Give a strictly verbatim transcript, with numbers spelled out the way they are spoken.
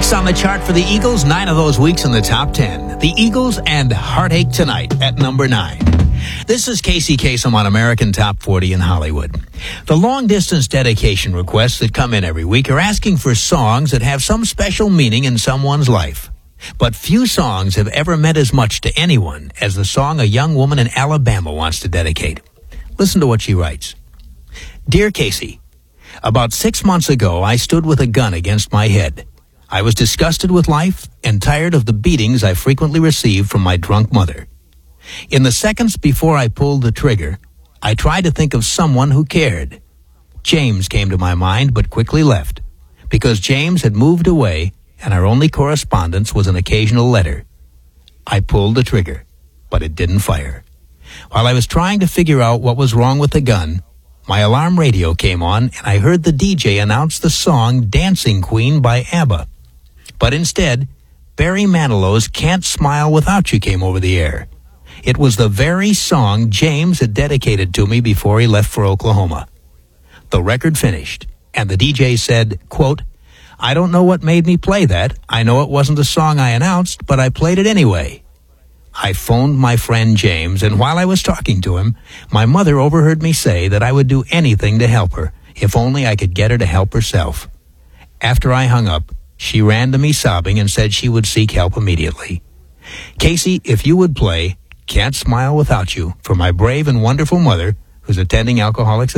weeks on the chart for the Eagles, nine of those weeks in the top ten. The Eagles and Heartache Tonight at number nine. This is Casey Kasem on American Top forty in Hollywood. The long-distance dedication requests that come in every week are asking for songs that have some special meaning in someone's life. But few songs have ever meant as much to anyone as the song a young woman in Alabama wants to dedicate. Listen to what she writes. Dear Casey, about six months ago, I stood with a gun against my head. I was disgusted with life and tired of the beatings I frequently received from my drunk mother. In the seconds before I pulled the trigger, I tried to think of someone who cared. James came to my mind but quickly left, because James had moved away and our only correspondence was an occasional letter. I pulled the trigger, but it didn't fire. While I was trying to figure out what was wrong with the gun, my alarm radio came on and I heard the D J announce the song Dancing Queen by ABBA. But instead, Barry Manilow's Can't Smile Without You came over the air. It was the very song James had dedicated to me before he left for Oklahoma. The record finished, and the D J said, quote, I don't know what made me play that. I know it wasn't a song I announced, but I played it anyway. I phoned my friend James, and while I was talking to him, my mother overheard me say that I would do anything to help her, if only I could get her to help herself. After I hung up, she ran to me sobbing and said she would seek help immediately. Casey, if you would play Can't Smile Without You for my brave and wonderful mother who's attending Alcoholics